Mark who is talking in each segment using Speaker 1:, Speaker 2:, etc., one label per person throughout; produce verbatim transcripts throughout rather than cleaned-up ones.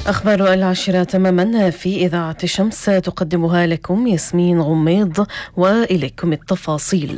Speaker 1: أخبار العاشرة تماما في إذاعة شمس تقدمها لكم ياسمين غميض، وإليكم التفاصيل.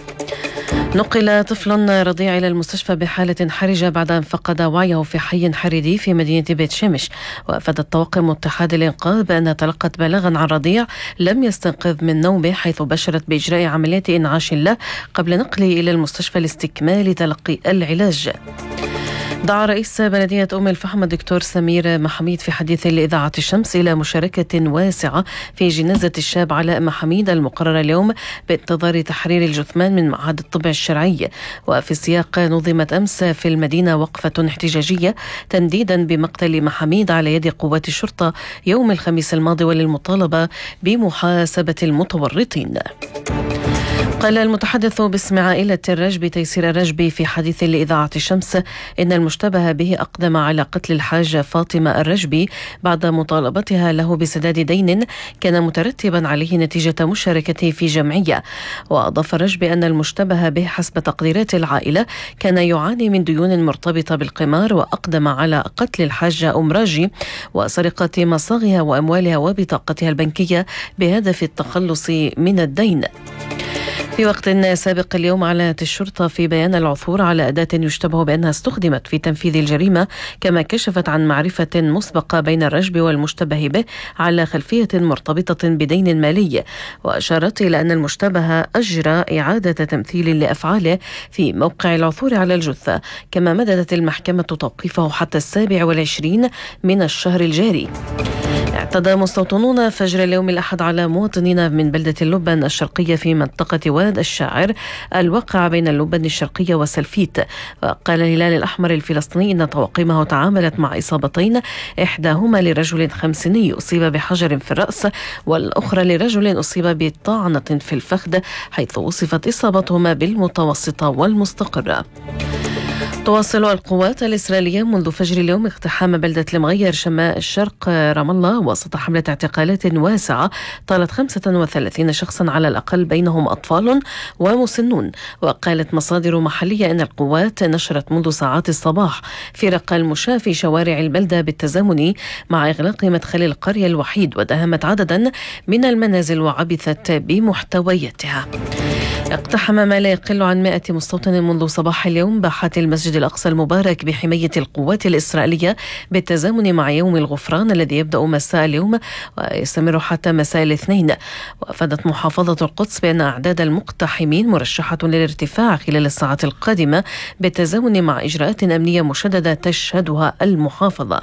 Speaker 1: نقل طفل رضيع إلى المستشفى بحالة حرجة بعد أن فقد وعيه في حي حريدي في مدينة بيت شمش. وأفادت طواقم اتحاد الإنقاذ بأنها تلقت بلاغا عن رضيع لم يستيقظ من نومه، حيث بشرت بإجراء عملية إنعاش له قبل نقله إلى المستشفى لاستكمال تلقي العلاج. دعا رئيس بلدية أم الفحم الدكتور سمير محميد في حديث لإذاعة الشمس إلى مشاركة واسعة في جنازة الشاب علاء محميد المقررة اليوم بانتظار تحرير الجثمان من معهد الطب الشرعي. وفي السياق نظمت أمس في المدينة وقفة احتجاجية تنديدا بمقتل محميد على يد قوات الشرطة يوم الخميس الماضي، وللمطالبة بمحاسبة المتورطين. قال المتحدث باسم عائلة الرجبي تيسير الرجبي في حديث لإذاعة الشمس إن المشتبه به أقدم على قتل الحاجة فاطمة الرجبي بعد مطالبتها له بسداد دين كان مترتبا عليه نتيجة مشاركته في جمعية. وأضاف الرجبي أن المشتبه به حسب تقديرات العائلة كان يعاني من ديون مرتبطة بالقمار، وأقدم على قتل الحاجة أم راجي وسرقة مصاغها وأموالها وبطاقتها البنكية بهدف التخلص من الدين. في وقت سابق اليوم أعلنت الشرطة في بيان العثور على أداة يشتبه بأنها استخدمت في تنفيذ الجريمة، كما كشفت عن معرفة مسبقة بين الرجبي والمشتبه به على خلفية مرتبطة بدين مالي. وأشارت إلى أن المشتبه أجرى إعادة تمثيل لأفعاله في موقع العثور على الجثة، كما مددت المحكمة توقيفه حتى السابع والعشرين من الشهر الجاري. اعتدى مستوطنون فجر اليوم الأحد على مواطنين من بلدة اللبن الشرقية في منطقة واد الشاعر الواقع بين اللبن الشرقية وسلفيت. وقال الهلال الأحمر الفلسطيني إن طواقمه تعاملت مع إصابتين، إحداهما لرجل خمسيني أصيب بحجر في الرأس، والأخرى لرجل أصيب بطعنة في الفخذ، حيث وصفت إصابتهما بالمتوسطة والمستقرة. تواصل القوات الإسرائيلية منذ فجر اليوم اقتحام بلدة المغير شمال الشرق رام الله وسط حملة اعتقالات واسعة طالت خمسة وثلاثين شخصا على الأقل، بينهم أطفال ومسنون. وقالت مصادر محلية أن القوات نشرت منذ ساعات الصباح فرق المشاة في شوارع البلدة بالتزامن مع إغلاق مدخل القرية الوحيد، وداهمت عددا من المنازل وعبثت بمحتوياتها. اقتحم ما لا يقل عن مائة مستوطن منذ صباح اليوم باحات المسجد الأقصى المبارك بحماية القوات الإسرائيلية بالتزامن مع يوم الغفران الذي يبدأ مساء اليوم ويستمر حتى مساء الاثنين. وأفادت محافظة القدس بأن أعداد المقتحمين مرشحة للارتفاع خلال الساعات القادمة بالتزامن مع إجراءات أمنية مشددة تشهدها المحافظة.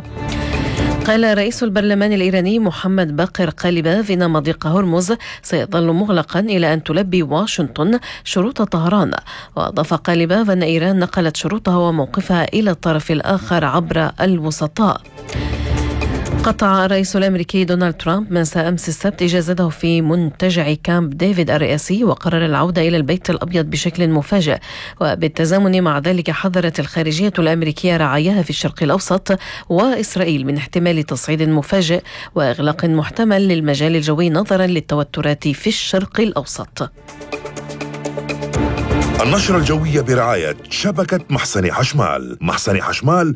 Speaker 1: قال رئيس البرلمان الإيراني محمد باقر قالباف إن مضيق هرمز سيظل مغلقا إلى أن تلبي واشنطن شروط طهران. وأضاف قالباف أن إيران نقلت شروطها وموقفها إلى الطرف الآخر عبر الوسطاء. قطع الرئيس الأمريكي دونالد ترامب مساء أمس السبت إجازته في منتجع كامب ديفيد الرئاسي، وقرر العودة إلى البيت الأبيض بشكل مفاجئ. وبالتزامن مع ذلك حذرت الخارجية الأمريكية رعاياها في الشرق الأوسط وإسرائيل من احتمال تصعيد مفاجئ وإغلاق محتمل للمجال الجوي نظرا للتوترات في الشرق الأوسط.
Speaker 2: النشرة الجوية برعاية شبكة محسن حشمال. محسن حشمال